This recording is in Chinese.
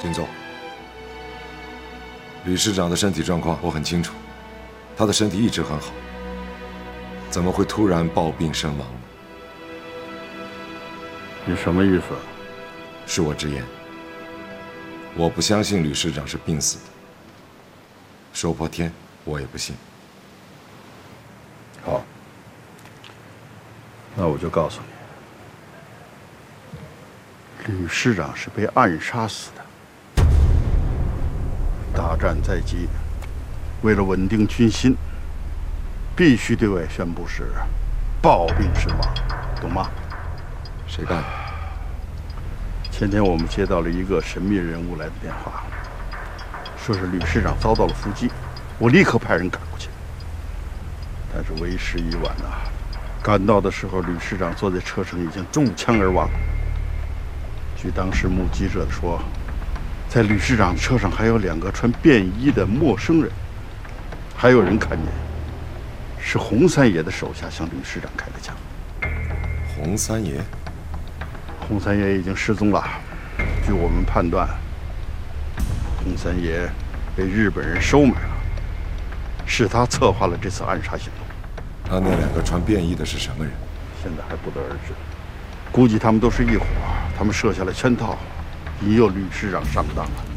金总，吕市长的身体状况我很清楚，他的身体一直很好，怎么会突然暴病身亡呢？ 你什么意思？ 恕我直言，我不相信吕市长是病死的，说破天我也不信。 好，那我就告诉你，吕市长是被暗杀死的。大战在即，为了稳定军心，必须对外宣布是暴病身亡，懂吗？ 谁干的？ 前天我们接到了一个神秘人物来的电话，说是吕市长遭到了伏击，我立刻派人赶过去。但是为时已晚啊！赶到的时候，吕市长坐在车上已经中枪而亡。据当时目击者说，在吕市长的车上还有2个穿便衣的陌生人，还有人看见是洪三爷的手下向吕市长开的枪。 洪三爷？ 洪三爷已经失踪了。据我们判断，洪三爷被日本人收买了，是他策划了这次暗杀行动。 他那2个穿便衣的是什么人？ 现在还不得而知，估计他们都是一伙，他们设下了圈套，引诱吕市长上当了。